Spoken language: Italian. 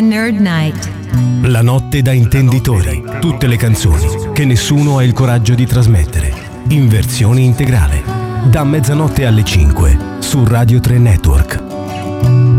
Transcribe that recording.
Nerd Night. La notte da intenditori. Tutte le canzoni che nessuno ha il coraggio di trasmettere. In versione integrale. Da mezzanotte alle 5 su Radio 3 Network.